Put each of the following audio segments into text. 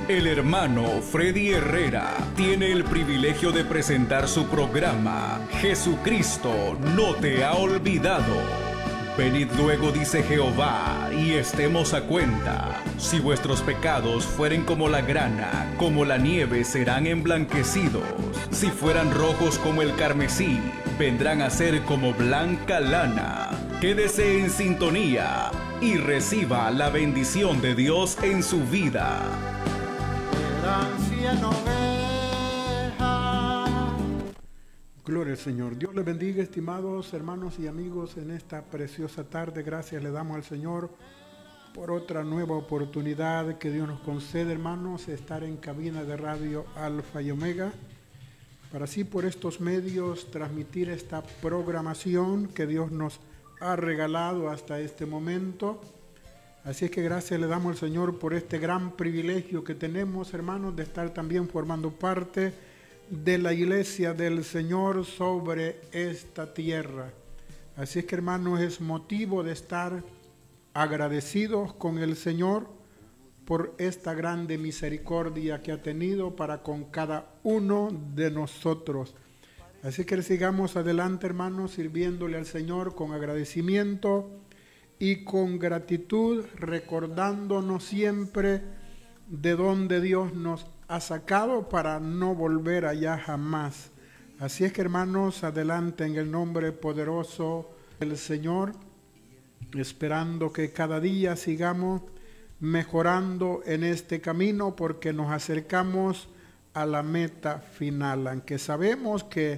El hermano Freddy Herrera tiene el privilegio de presentar su programa Jesucristo no te ha olvidado. Venid luego, dice Jehová, y estemos a cuenta. Si vuestros pecados fueren como la grana, como la nieve serán emblanquecidos. Si fueran rojos como el carmesí, vendrán a ser como blanca lana. Quédese en sintonía y reciba la bendición de Dios en su vida. Gloria al Señor. Dios les bendiga, estimados hermanos y amigos, en esta preciosa tarde. Gracias le damos al Señor por otra nueva oportunidad que Dios nos concede, hermanos, estar en cabina de radio Alfa y Omega, para así por estos medios transmitir esta programación que Dios nos ha regalado hasta este momento. Así es que gracias le damos al Señor por este gran privilegio que tenemos, hermanos, de estar también formando parte de la iglesia del Señor sobre esta tierra. Así es que, hermanos, es motivo de estar agradecidos con el Señor por esta grande misericordia que ha tenido para con cada uno de nosotros. Así que sigamos adelante, hermanos, sirviéndole al Señor con agradecimiento y con gratitud, recordándonos siempre de donde Dios nos ha sacado para no volver allá jamás. Así es que, hermanos, adelante en el nombre poderoso del Señor, esperando que cada día sigamos mejorando en este camino, porque nos acercamos a la meta final, aunque sabemos que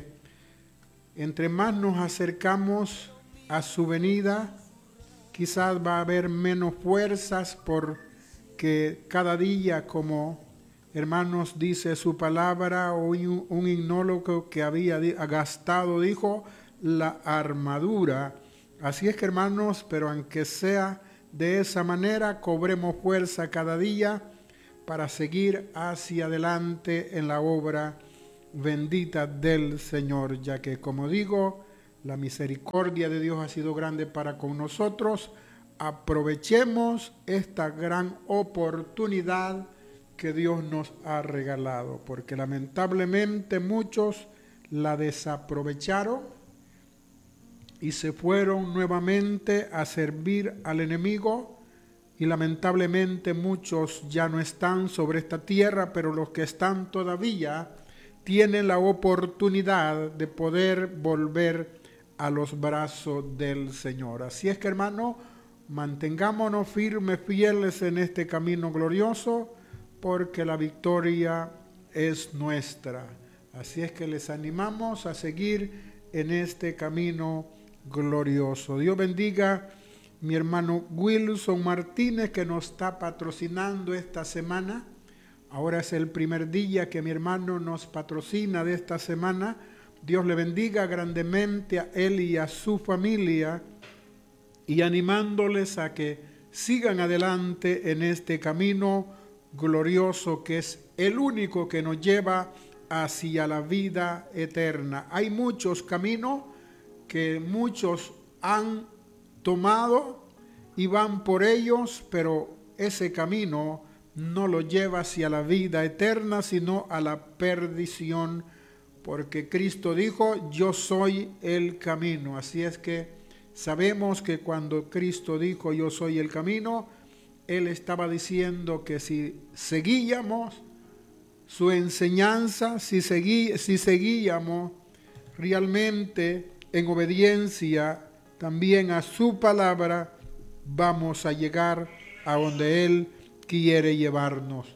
entre más nos acercamos a su venida, quizás va a haber menos fuerzas, porque cada día, como hermanos dice su palabra, o un himnólogo que había gastado, dijo, la armadura. Así es que, hermanos, pero aunque sea de esa manera, cobremos fuerza cada día para seguir hacia adelante en la obra bendita del Señor, ya que, como digo, la misericordia de Dios ha sido grande para con nosotros. Aprovechemos esta gran oportunidad que Dios nos ha regalado, porque lamentablemente muchos la desaprovecharon y se fueron nuevamente a servir al enemigo, y lamentablemente muchos ya no están sobre esta tierra, pero los que están todavía tienen la oportunidad de poder volver a los brazos del Señor. Así es que, hermano, mantengámonos firmes, fieles en este camino glorioso, porque la victoria es nuestra. Así es que les animamos a seguir en este camino glorioso. Dios bendiga mi hermano Wilson Martínez, que nos está patrocinando esta semana. Ahora es el primer día que mi hermano nos patrocina de esta semana. Dios le bendiga grandemente a él y a su familia, y animándoles a que sigan adelante en este camino glorioso, que es el único que nos lleva hacia la vida eterna. Hay muchos caminos que muchos han tomado y van por ellos, pero ese camino no lo lleva hacia la vida eterna, sino a la perdición, porque Cristo dijo, yo soy el camino. Así es que sabemos que cuando Cristo dijo, yo soy el camino, Él estaba diciendo que si seguíamos su enseñanza, si seguíamos realmente en obediencia también a su palabra, vamos a llegar a donde Él quiere llevarnos.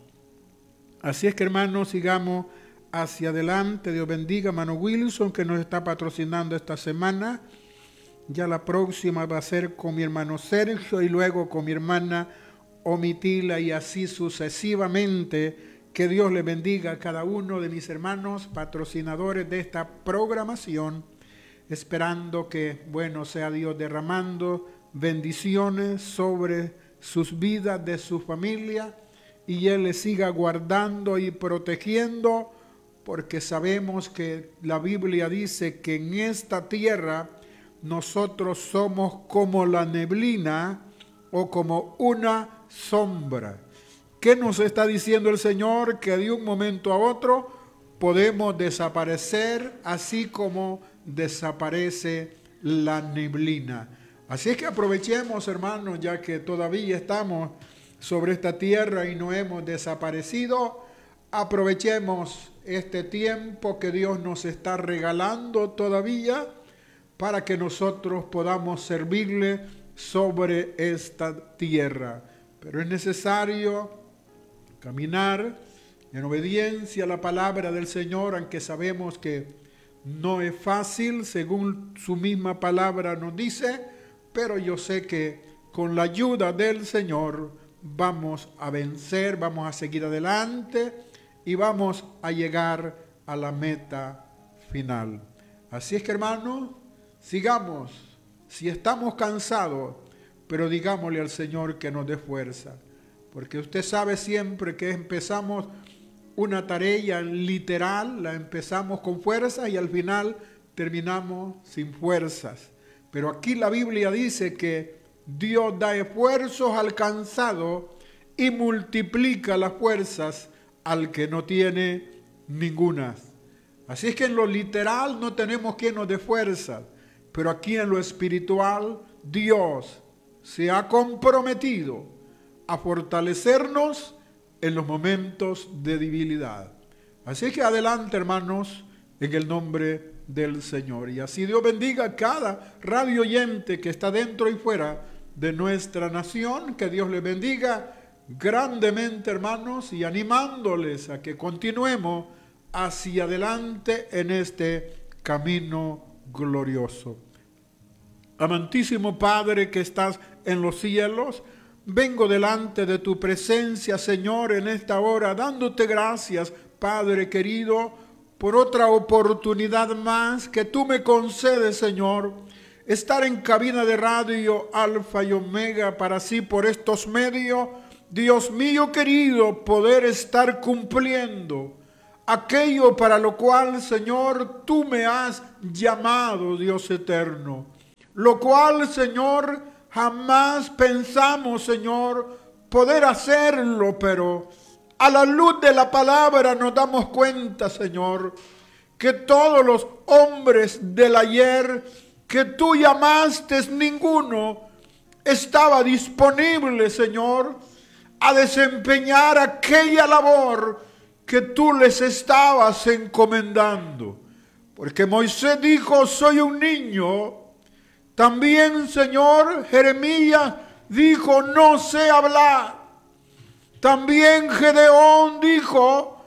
Así es que, hermanos, sigamos hacia adelante. Dios bendiga a hermano Wilson, que nos está patrocinando esta semana. Ya la próxima va a ser con mi hermano Sergio y luego con mi hermana Omitila, y así sucesivamente. Que Dios le bendiga a cada uno de mis hermanos patrocinadores de esta programación, esperando que, sea Dios derramando bendiciones sobre sus vidas, de su familia, y Él les siga guardando y protegiendo, porque sabemos que la Biblia dice que en esta tierra nosotros somos como la neblina o como una sombra. ¿Qué nos está diciendo el Señor? Que de un momento a otro podemos desaparecer, así como desaparece la neblina. Así es que aprovechemos, hermanos, ya que todavía estamos sobre esta tierra y no hemos desaparecido, aprovechemos este tiempo que Dios nos está regalando todavía para que nosotros podamos servirle sobre esta tierra. Pero es necesario caminar en obediencia a la palabra del Señor, aunque sabemos que no es fácil, según su misma palabra nos dice, pero yo sé que con la ayuda del Señor vamos a vencer, vamos a seguir adelante y vamos a llegar a la meta final. Así es que, hermanos, sigamos. Si estamos cansados, pero digámosle al Señor que nos dé fuerza, porque usted sabe siempre que empezamos una tarea literal, la empezamos con fuerzas y al final terminamos sin fuerzas. Pero aquí la Biblia dice que Dios da esfuerzos al cansado y multiplica las fuerzas al que no tiene ninguna. Así es que en lo literal no tenemos quien nos dé fuerza, pero aquí en lo espiritual Dios se ha comprometido a fortalecernos en los momentos de debilidad. Así que adelante, hermanos, en el nombre del Señor. Y así Dios bendiga a cada radio oyente que está dentro y fuera de nuestra nación. Que Dios les bendiga grandemente, hermanos, y animándoles a que continuemos hacia adelante en este camino glorioso. Amantísimo Padre que estás en los cielos, vengo delante de tu presencia, Señor, en esta hora, dándote gracias, Padre querido, por otra oportunidad más que tú me concedes, Señor, estar en cabina de radio Alfa y Omega para así por estos medios, Dios mío querido, poder estar cumpliendo aquello para lo cual, Señor, tú me has llamado, Dios eterno, lo cual, Señor, jamás pensamos, Señor, poder hacerlo, pero a la luz de la palabra nos damos cuenta, Señor, que todos los hombres del ayer que tú llamaste, ninguno estaba disponible, Señor, a desempeñar aquella labor que tú les estabas encomendando. Porque Moisés dijo, soy un niño. También, Señor, Jeremías dijo, no sé hablar. También Gedeón dijo,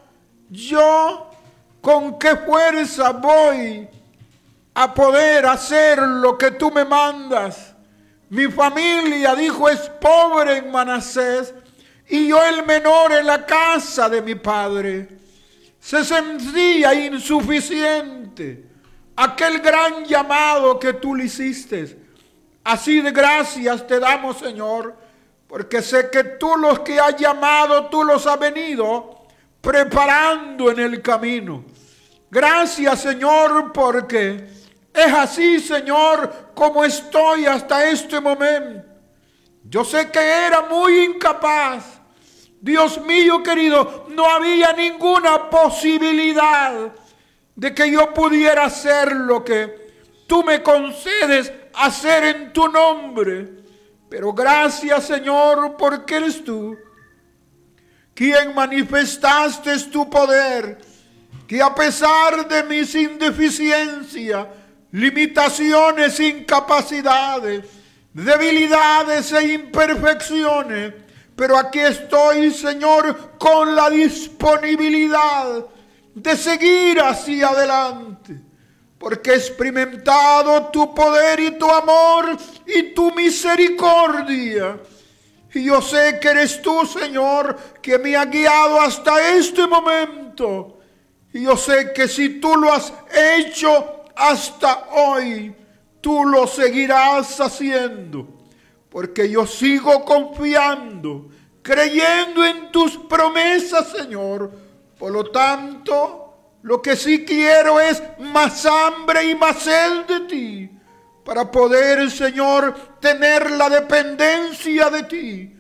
yo con qué fuerza voy a poder hacer lo que tú me mandas. Mi familia, dijo, es pobre en Manasés y yo el menor en la casa de mi padre. Se sentía insuficiente aquel gran llamado que tú le hiciste. Así de gracias te damos, Señor, porque sé que tú los que has llamado, tú los has venido preparando en el camino. Gracias, Señor, porque es así, Señor, como estoy hasta este momento. Yo sé que era muy incapaz. Dios mío querido, no había ninguna posibilidad de que yo pudiera hacer lo que tú me concedes hacer en tu nombre. Pero gracias, Señor, porque eres tú quien manifestaste tu poder, que a pesar de mis indeficiencias, limitaciones, incapacidades, debilidades e imperfecciones, pero aquí estoy, Señor, con la disponibilidad de seguir hacia adelante, porque he experimentado tu poder y tu amor y tu misericordia. Y yo sé que eres tú, Señor, que me ha guiado hasta este momento. Y yo sé que si tú lo has hecho hasta hoy, tú lo seguirás haciendo. Porque yo sigo confiando, creyendo en tus promesas, Señor. Por lo tanto, lo que sí quiero es más hambre y más sed de ti, para poder, Señor, tener la dependencia de ti,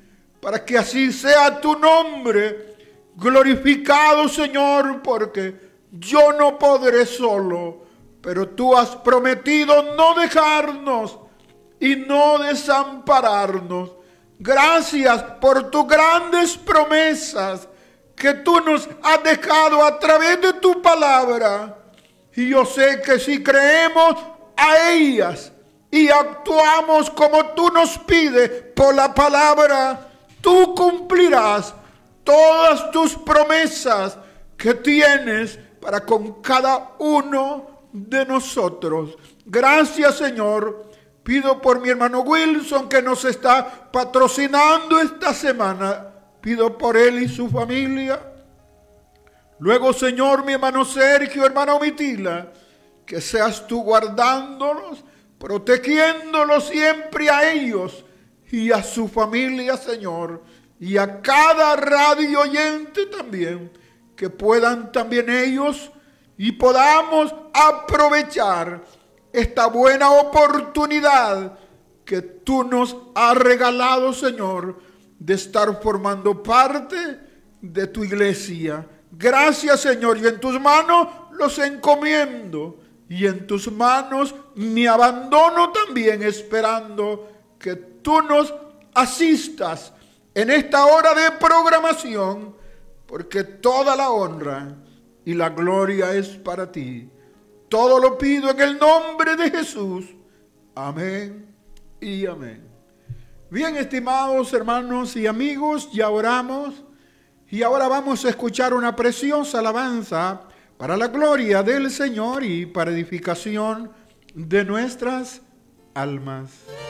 para que así sea tu nombre glorificado, Señor, porque yo no podré solo, pero tú has prometido no dejarnos y no desampararnos. Gracias por tus grandes promesas que tú nos has dejado a través de tu palabra. Y yo sé que si creemos a ellas y actuamos como tú nos pides por la palabra, tú cumplirás todas tus promesas que tienes para con cada uno de nosotros. Gracias, Señor. Pido por mi hermano Wilson, que nos está patrocinando esta semana. Pido por él y su familia. Luego, Señor, mi hermano Sergio, hermana Omitila, que seas tú guardándolos, protegiéndolos siempre a ellos y a su familia, Señor, y a cada radio oyente también, que puedan también ellos y podamos aprovechar esta buena oportunidad que tú nos has regalado, Señor, de estar formando parte de tu iglesia. Gracias, Señor, y en tus manos los encomiendo, y en tus manos me abandono también, esperando que tú nos asistas en esta hora de programación, porque toda la honra y la gloria es para ti. Todo lo pido en el nombre de Jesús. Amén y amén. Bien, estimados hermanos y amigos, ya oramos y ahora vamos a escuchar una preciosa alabanza para la gloria del Señor y para edificación de nuestras almas.